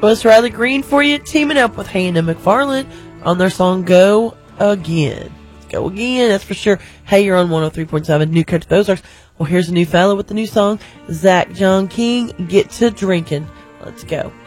was Riley Green for you, teaming up with Hannah McFarland on their song Go Again. Go again, that's for sure. Hey, you're on 103.7 New Country Ozarks. Well, here's a new fella with the new song, Zach John King, Get to Drinking. Let's go.